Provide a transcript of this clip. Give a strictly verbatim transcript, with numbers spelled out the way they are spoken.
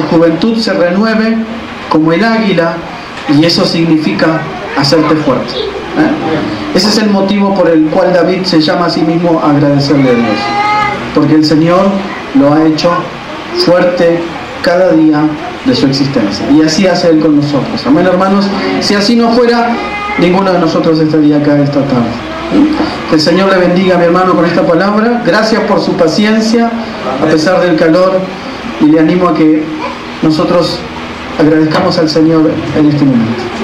juventud se renueve como el águila, y eso significa hacerte fuerte. ¿eh? Ese es el motivo por el cual David se llama a sí mismo a agradecerle a Dios, porque el Señor lo ha hecho fuerte cada día de su existencia, y así hace Él con nosotros. Amén, hermanos. Si así no fuera, ninguno de nosotros estaría acá esta tarde. Que el Señor le bendiga a mi hermano con esta palabra. Gracias por su paciencia a pesar del calor, y le animo a que nosotros agradezcamos al Señor en este momento.